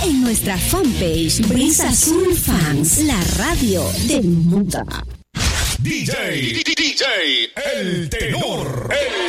en nuestra fanpage Brisa Azul Fans, la radio del mundo. DJ, El Tenor,